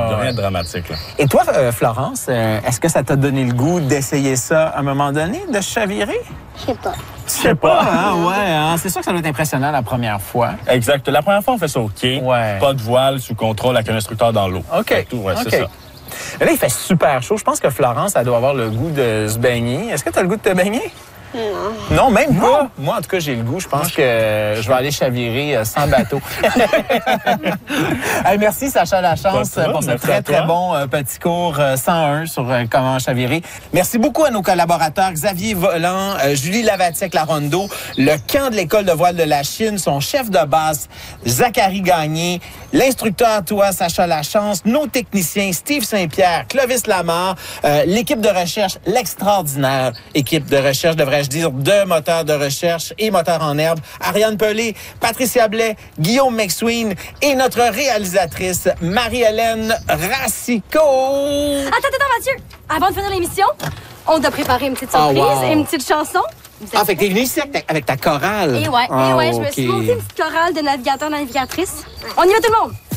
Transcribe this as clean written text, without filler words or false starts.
Il n'y a rien de dramatique, là. Et toi, Florence, est-ce que ça t'a donné le goût d'essayer ça à un moment donné, de chavirer? Je sais pas. Je sais pas, hein? Ouais, hein? C'est sûr que ça doit être impressionnant la première fois. Exact. La première fois, on fait ça au quai. Ouais. Pas de voile, sous contrôle, avec un instructeur dans l'eau. OK. Tout, ouais, OK. c'est ça. Mais là, il fait super chaud. Je pense que Florence, elle doit avoir le goût de se baigner. Est-ce que tu as le goût de te baigner? Non. Non, même pas. Moi, en tout cas, j'ai le goût. Je pense que je vais aller chavirer sans bateau. Hey, merci, Sacha Lachance, pour ce très, très bon petit cours 101 sur comment chavirer. Merci beaucoup à nos collaborateurs Xavier Volant, Julie Lavatiec-Larondo, le camp de l'École de voile de la Chine, son chef de base, Zachary Gagné, l'instructeur, toi, Sacha Lachance, nos techniciens, Steve Saint-Pierre, Clovis Lamar, l'équipe de recherche, l'extraordinaire équipe de recherche, devrais-je dire, de moteurs de recherche et moteurs en herbe, Ariane Pelé, Patricia Blais, Guillaume McSween et notre réalisatrice Marie-Hélène Racicot. Attends, Mathieu. Avant de finir l'émission, on t'a préparé une petite surprise et une petite chanson. Ah, fait que t'es venu ici avec ta chorale. Et ouais, je me suis montée une petite chorale de navigateur-navigatrice. On y va tout le monde!